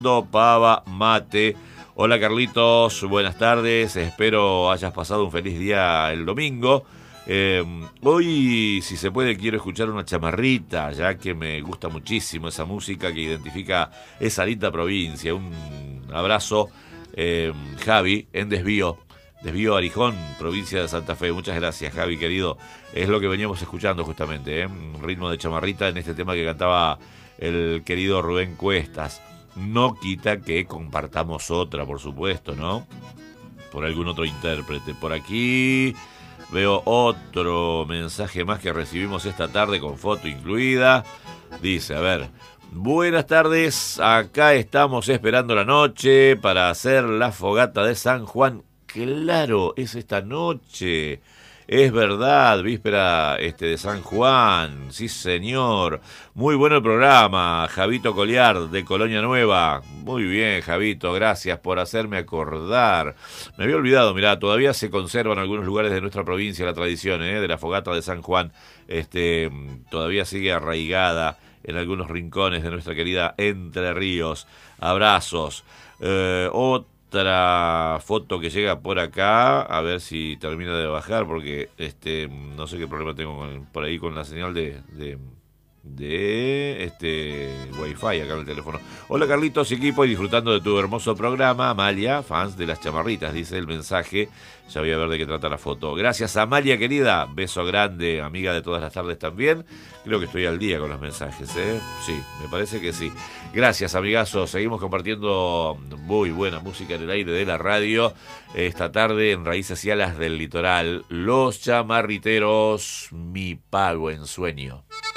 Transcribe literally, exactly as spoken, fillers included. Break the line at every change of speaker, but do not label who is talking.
Pava Mate. Hola Carlitos, buenas tardes, espero hayas pasado un feliz día el domingo. Eh, hoy, si se puede, quiero escuchar una chamarrita, ya que me gusta muchísimo esa música que identifica esa linda provincia. Un abrazo, eh, Javi, en Desvío, Desvío Arijón, provincia de Santa Fe. Muchas gracias, Javi, querido. Es lo que veníamos escuchando justamente, ¿eh? Un ritmo de chamarrita en este tema que cantaba el querido Rubén Cuestas. No quita que compartamos otra, por supuesto, ¿no? Por algún otro intérprete. Por aquí veo otro mensaje más que recibimos esta tarde con foto incluida. Dice, a ver, buenas tardes, acá estamos esperando la noche para hacer la fogata de San Juan. Claro, es esta noche. Es verdad, víspera este, de San Juan, sí señor. Muy bueno el programa, Javito Coliar de Colonia Nueva. Muy bien, Javito, gracias por hacerme acordar. Me había olvidado, mirá, todavía se conserva en algunos lugares de nuestra provincia la tradición ¿eh? de la fogata de San Juan. Este, todavía sigue arraigada en algunos rincones de nuestra querida Entre Ríos. Abrazos. Eh, otro Otra foto que llega por acá, a ver si termina de bajar, porque este no sé qué problema tengo con, por ahí con la señal de, de, de este Wi-Fi acá en el teléfono. Hola Carlitos, equipo, y disfrutando de tu hermoso programa. Amalia, fans de las chamarritas, dice el mensaje. Ya voy a ver de qué trata la foto. Gracias, Amalia, querida. Beso grande, amiga de todas las tardes también. Creo que estoy al día con los mensajes, ¿eh? Sí, me parece que sí. Gracias, amigazos. Seguimos compartiendo muy buena música en el aire de la radio. Esta tarde en Raíces y Alas del Litoral. Los Chamarriteros, mi pago en sueño.